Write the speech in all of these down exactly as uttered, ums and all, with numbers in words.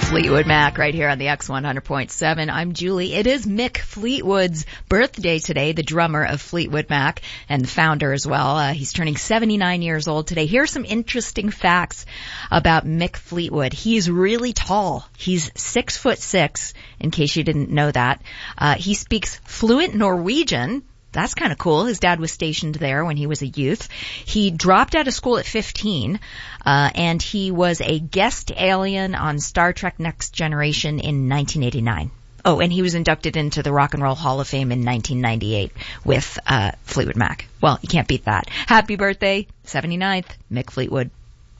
Fleetwood Mac right here on the X one hundred point seven. I'm Julie. It is Mick Fleetwood's birthday today, the drummer of Fleetwood Mac and the founder as well. Uh, he's turning seventy-nine years old today. Here's some interesting facts about Mick Fleetwood. He's really tall. He's six foot six, in case you didn't know that. Uh, he speaks fluent Norwegian. That's kind of cool. His dad was stationed there when he was a youth. He dropped out of school at fifteen, uh, and he was a guest alien on Star Trek Next Generation in nineteen eighty-nine. Oh, and he was inducted into the Rock and Roll Hall of Fame in nineteen ninety-eight with uh, Fleetwood Mac. Well, you can't beat that. Happy birthday, seventy-ninth, Mick Fleetwood.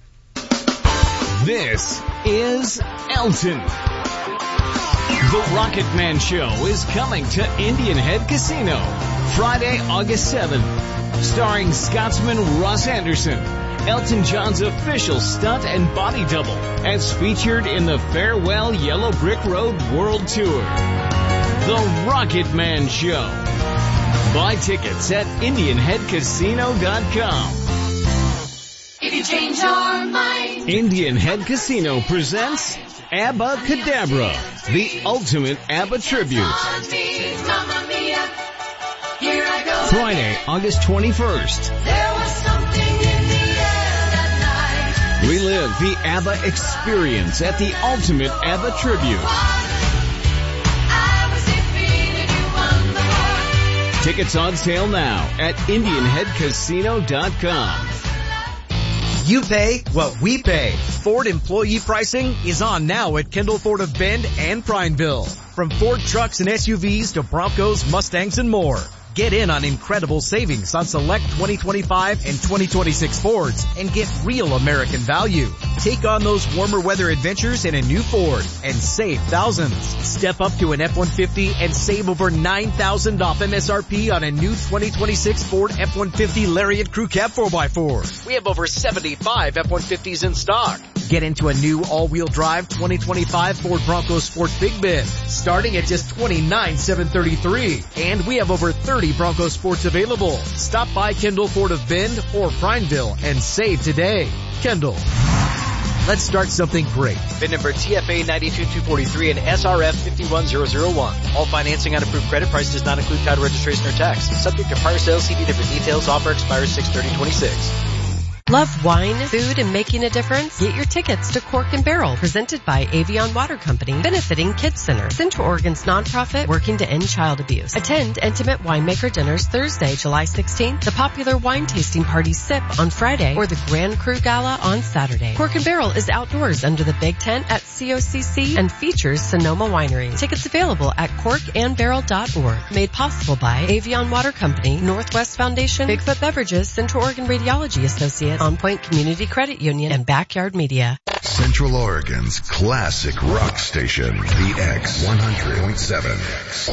This is Elton. The Rocket Man Show is coming to Indian Head Casino Friday, August seventh. Starring Scotsman Ross Anderson, Elton John's official stunt and body double, as featured in the Farewell Yellow Brick Road World Tour. The Rocket Man Show. Buy tickets at indian head casino dot com. If you change your mind. Indian Head Casino presents ABBA Cadabra, the ultimate ABBA tribute. Friday, August twenty-first. There was something in the air that night. Relive the ABBA experience at the ultimate ABBA tribute. I was defeated, you won the war. Tickets on sale now at indian head casino dot com. You pay what we pay. Ford employee pricing is on now at Kendall Ford of Bend and Prineville. From Ford trucks and S U Vs to Broncos, Mustangs, and more. Get in on incredible savings on select twenty twenty-five and twenty twenty-six Fords and get real American value. Take on those warmer weather adventures in a new Ford and save thousands. Step up to an F one fifty and save over nine thousand dollars off M S R P on a new twenty twenty-six Ford F one fifty Lariat Crew Cab four by four. We have over seventy-five F one fifties in stock. Get into a new all-wheel drive twenty twenty-five Ford Bronco Sport Big Bend, starting at just twenty-nine thousand seven hundred thirty-three dollars. And we have over thirty Bronco Sports available. Stop by Kendall Ford of Bend or Prineville and save today. Kendall. Let's start something great. V I N number T F A nine two two four three and S R F five one zero zero one. All financing on approved credit price does not include title registration or tax. Subject to prior sales, see different details. Offer expires six thirty twenty-six. Love wine, food, and making a difference? Get your tickets to Cork and Barrel, presented by Avion Water Company, benefiting Kids Center, Central Oregon's nonprofit working to end child abuse. Attend intimate winemaker dinners Thursday, July sixteenth, the popular wine tasting party Sip on Friday, or the Grand Cru Gala on Saturday. Cork and Barrel is outdoors under the big tent at C O C C and features Sonoma Winery. Tickets available at cork and barrel dot org. Made possible by Avion Water Company, Northwest Foundation, Bigfoot Beverages, Central Oregon Radiology Associates, On Point Community Credit Union, and Backyard Media. Central Oregon's classic rock station, the X one hundred point seven.